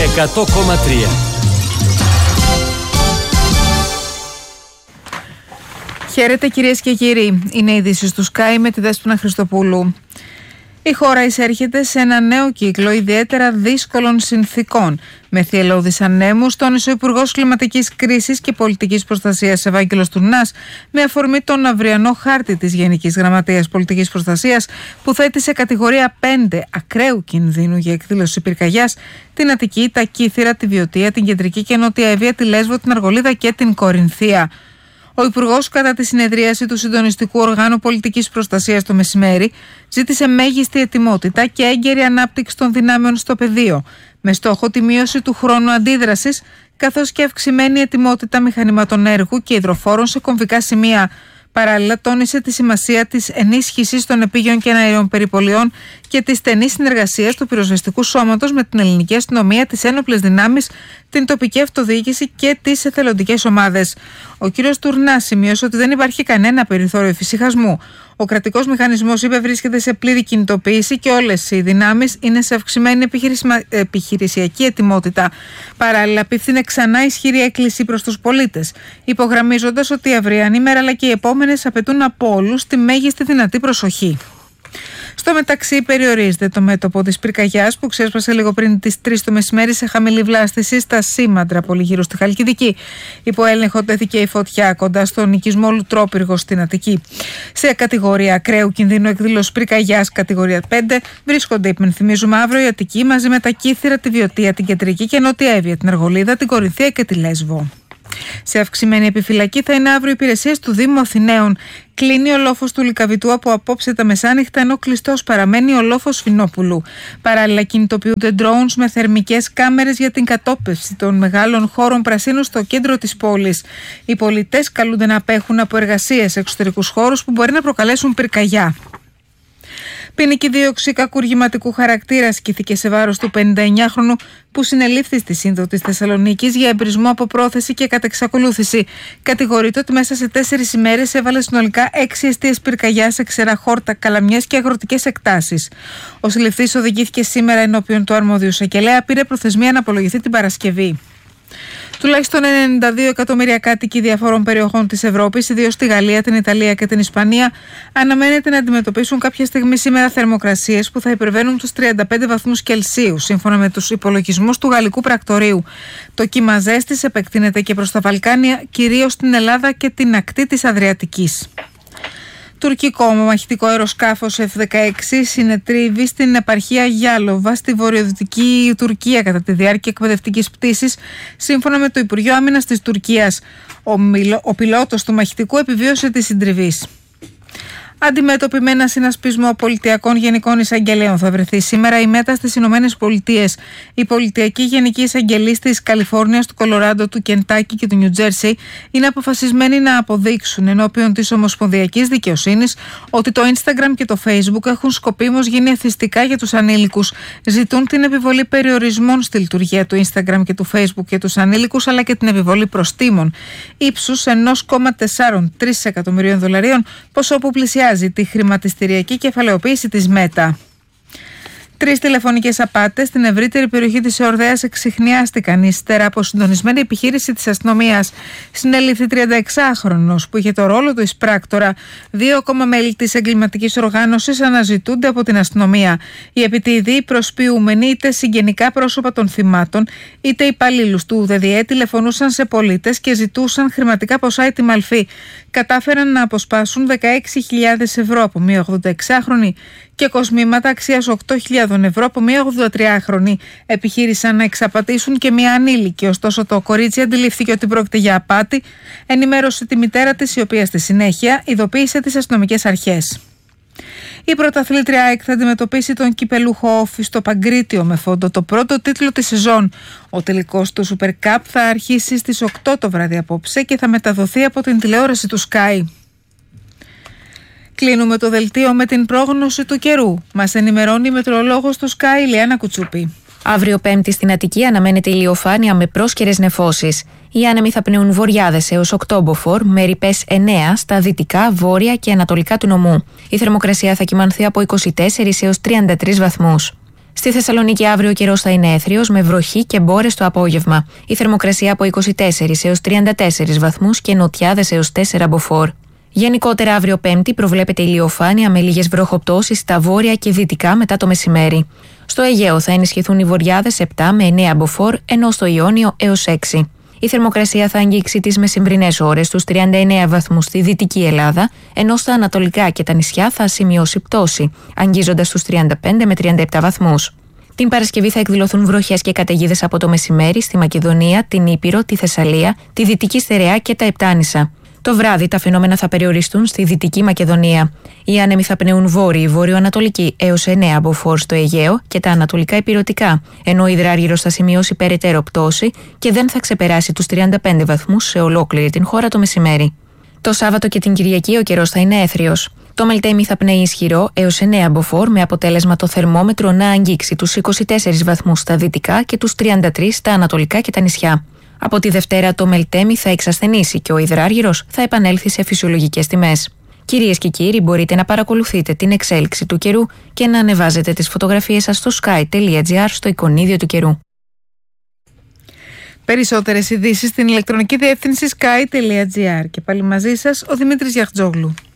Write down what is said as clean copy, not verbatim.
100,3. Χαίρετε κυρίες και κύριοι, είναι οι ειδήσεις του Sky με τη Δέσποινα Χριστοπούλου. Η χώρα εισέρχεται σε ένα νέο κύκλο ιδιαίτερα δύσκολων συνθήκων. Με θυελλώδεις ανέμους, τόνισε ο Υπουργός Κλιματικής Κρίσης και Πολιτικής Προστασίας Ευάγγελος Τουρνάς, με αφορμή τον αυριανό χάρτη της Γενικής Γραμματείας Πολιτικής Προστασίας, που θέτει σε κατηγορία 5 ακραίου κινδύνου για εκδήλωση πυρκαγιάς την Αττική, τα Κύθυρα, τη Βιωτία, την Κεντρική και Νότια Εύβοια, τη Λέσβο, την Αργολίδα και την Κορινθία. Ο Υπουργός, κατά τη συνεδρίαση του Συντονιστικού Οργάνου Πολιτικής Προστασίας το μεσημέρι, ζήτησε μέγιστη ετοιμότητα και έγκαιρη ανάπτυξη των δυνάμεων στο πεδίο, με στόχο τη μείωση του χρόνου αντίδρασης, καθώς και αυξημένη ετοιμότητα μηχανημάτων έργου και υδροφόρων σε κομβικά σημεία. Παράλληλα, τόνισε τη σημασία της ενίσχυσης των επίγειων και αέριων περιπολιών και της στενής συνεργασίας του πυροσβεστικού σώματος με την ελληνική αστυνομία, τις ένοπλες δυνάμεις, την τοπική αυτοδιοίκηση και τις εθελοντικές ομάδες. Ο κ. Τουρνάς σημείωσε ότι δεν υπάρχει κανένα περιθώριο εφησυχασμού. Ο κρατικός μηχανισμός, είπε, βρίσκεται σε πλήρη κινητοποίηση και όλες οι δυνάμεις είναι σε αυξημένη επιχειρησιακή ετοιμότητα. Παράλληλα, απίφθινε ξανά ισχυρή έκκληση προς τους πολίτες, υπογραμμίζοντας ότι η αυριανή μέρα αλλά και οι επόμενες απαιτούν από όλους τη μέγιστη δυνατή προσοχή. Στο μεταξύ, περιορίζεται το μέτωπο της πυρκαγιάς που ξέσπασε λίγο πριν τις 3 το μεσημέρι σε χαμηλή βλάστηση στα Σήμαντρα, πολύ γύρω στη Χαλκιδική. Υπό έλεγχο τέθηκε η φωτιά κοντά στον οικισμό Λουτρόπυργο στην Αττική. Σε κατηγορία ακραίου κινδύνου εκδήλωση πυρκαγιάς, κατηγορία 5, βρίσκονται, υπενθυμίζουμε, αύριο η Αττική μαζί με τα Κύθυρα, τη Βιωτία, την Κεντρική και Νότια Εύβοια, την Αργολίδα, την Κορινθία και τη Λέσβο. Σε αυξημένη επιφυλακή θα είναι αύριο υπηρεσίες του Δήμου Αθηναίων. Κλείνει ο λόφος του Λυκαβητού από απόψε τα μεσάνυχτα, ενώ κλειστός παραμένει ο λόφος Φινόπουλου. Παράλληλα, κινητοποιούνται drones με θερμικές κάμερες για την κατόπευση των μεγάλων χώρων πρασίνου στο κέντρο της πόλης. Οι πολιτές καλούνται να απέχουν από εργασίες σε εξωτερικούς χώρους που μπορεί να προκαλέσουν πυρκαγιά. Ποινική δίωξη κακουργηματικού χαρακτήρα ασκήθηκε σε βάρος του 59χρονου που συνελήφθη στη Σύνδο της Θεσσαλονίκης για εμπρισμό από πρόθεση και κατεξακολούθηση. Κατηγορείται ότι μέσα σε 4 ημέρες έβαλε συνολικά 6 εστίες πυρκαγιάς σε ξερά χόρτα, καλαμιές και αγροτικές εκτάσεις. Ο συλληφθής οδηγήθηκε σήμερα ενώπιον του αρμόδιου εισαγγελέα, πήρε προθεσμία να απολογηθεί την Παρασκευή. Τουλάχιστον 92 εκατομμύρια κάτοικοι διαφόρων περιοχών της Ευρώπης, ιδίως στη Γαλλία, την Ιταλία και την Ισπανία, αναμένεται να αντιμετωπίσουν κάποια στιγμή σήμερα θερμοκρασίες που θα υπερβαίνουν τους 35 βαθμούς Κελσίου, σύμφωνα με τους υπολογισμούς του Γαλλικού Πρακτορείου. Το κύμα ζέστης επεκτείνεται και προς τα Βαλκάνια, κυρίως στην Ελλάδα και την ακτή της Αδριατικής. Τουρκικό μαχητικό αεροσκάφος F-16 συνετρίβει στην επαρχία Γιάλοβα στη βορειοδυτική Τουρκία κατά τη διάρκεια εκπαιδευτικής πτήσης, σύμφωνα με το Υπουργείο Άμυνας της Τουρκίας. Ο πιλότος του μαχητικού επιβίωσε τη συντριβή. Αντιμέτωπη με ένα συνασπισμό πολιτιακών γενικών εισαγγελέων θα βρεθεί σήμερα η ΜΕΤΑ στις Ηνωμένες Πολιτείες. Οι πολιτιακοί γενικοί εισαγγελείς της Καλιφόρνιας, του Κολοράντο, του Κεντάκι και του Νιου Τζέρσι είναι αποφασισμένοι να αποδείξουν ενώπιον της Ομοσπονδιακής Δικαιοσύνης ότι το Instagram και το Facebook έχουν σκοπίμως γίνει εθιστικά για τους ανήλικους. Ζητούν την επιβολή περιορισμών στη λειτουργία του Instagram και του Facebook για τους ανήλικους, αλλά και την επιβολή προστίμων ύψους $1,43 εκατομμυρίων, ποσό που πλησιάζει τη χρηματιστηριακή κεφαλαιοποίηση της ΜΕΤΑ. 3 τηλεφωνικές απάτες στην ευρύτερη περιοχή της Εορδαίας εξιχνιάστηκαν ύστερα από συντονισμένη επιχείρηση της αστυνομίας. Συνελήφθη 36χρονος που είχε το ρόλο του εισπράκτορα. 2 ακόμα μέλη της εγκληματικής οργάνωσης αναζητούνται από την αστυνομία. Οι επιτίδιοι προσποιούμενοι είτε συγγενικά πρόσωπα των θυμάτων είτε υπαλλήλους του ΔΔΕ τηλεφωνούσαν σε πολίτες και ζητούσαν χρηματικά ποσά ή τη μαλφή. Κατάφεραν να αποσπάσουν 16.000 ευρώ από μία 86χρονη και κοσμήματα αξίας 8.000 ευρώ από μία 83χρονη. Επιχείρησαν να εξαπατήσουν και μία ανήλικη, ωστόσο το κορίτσι αντιλήφθηκε ότι πρόκειται για απάτη, ενημέρωσε τη μητέρα της, η οποία στη συνέχεια ειδοποίησε τις αστυνομικές αρχές. Η πρωταθλήτρια ΑΕΚ θα αντιμετωπίσει τον κυπελούχο Όφη στο Παγκρίτιο με φόντο το πρώτο τίτλο της σεζόν. Ο τελικός του Super Cup θα αρχίσει στις 8 το βράδυ απόψε και θα μεταδοθεί από την τηλεόραση του Sky. Κλείνουμε το δελτίο με την πρόγνωση του καιρού. Μας ενημερώνει η μετεωρολόγος του Sky, Ηλιάνα Κουτσούπη. Αύριο Πέμπτη στην Αττική αναμένεται ηλιοφάνεια με πρόσκαιρες νεφώσεις. Οι άνεμοι θα πνέουν βορειάδες έως οκτώμποφορ, με ρηπές 9 στα δυτικά, βόρεια και ανατολικά του νομού. Η θερμοκρασία θα κυμανθεί από 24 έως 33 βαθμούς. Στη Θεσσαλονίκη αύριο ο καιρός θα είναι έθριος με βροχή και μπόρες το απόγευμα. Η θερμοκρασία από 24 έως 34 βαθμούς και νοτιάδες έως 4 μποφόρ. Γενικότερα αύριο Πέμπτη προβλέπεται ηλιοφάνεια με λίγες βροχοπτώσεις στα βόρεια και δυτικά μετά το μεσημέρι. Στο Αιγαίο θα ενισχυθούν οι βοριάδες 7 με 9 μποφόρ, ενώ στο Ιόνιο έως 6. Η θερμοκρασία θα αγγίξει τις μεσημβρινές ώρες στους 39 βαθμούς στη Δυτική Ελλάδα, ενώ στα ανατολικά και τα νησιά θα σημειώσει πτώση, αγγίζοντας τους 35 με 37 βαθμούς. Την Παρασκευή θα εκδηλωθούν βροχές και καταιγίδες από το μεσημέρι στη Μακεδονία, την Ήπειρο, τη Θεσσαλία, τη Δυτική Στερεά και τα Επτάνησα. Το βράδυ τα φαινόμενα θα περιοριστούν στη Δυτική Μακεδονία. Οι άνεμοι θα πνέουν βόρειοι, βορειοανατολικοί έως 9 μποφόρ στο Αιγαίο και τα ανατολικά ηπειρωτικά, ενώ ο υδράργυρος θα σημειώσει περαιτέρω πτώση και δεν θα ξεπεράσει τους 35 βαθμούς σε ολόκληρη την χώρα το μεσημέρι. Το Σάββατο και την Κυριακή ο καιρός θα είναι έθριος. Το Μελτέμι θα πνέει ισχυρό έως 9 μποφόρ, με αποτέλεσμα το θερμόμετρο να αγγίξει τους 24 βαθμούς στα δυτικά και τους 33 στα ανατολικά και τα νησιά. Από τη Δευτέρα το Μελτέμι θα εξασθενήσει και ο υδράργυρος θα επανέλθει σε φυσιολογικές τιμές. Κυρίες και κύριοι, μπορείτε να παρακολουθείτε την εξέλιξη του καιρού και να ανεβάζετε τις φωτογραφίες σας στο sky.gr στο εικονίδιο του καιρού. Περισσότερες ειδήσεις στην ηλεκτρονική διεύθυνση sky.gr. Και πάλι μαζί σας ο Δημήτρης Γιαχτζόγλου.